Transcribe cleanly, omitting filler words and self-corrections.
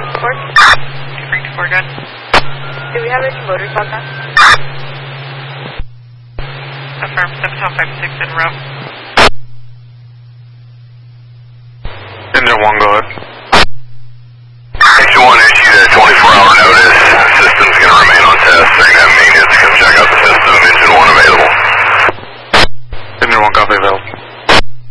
Four. 234, good. Do we have any motors on that? Affirm, 756 en route. Engine 1, go ahead.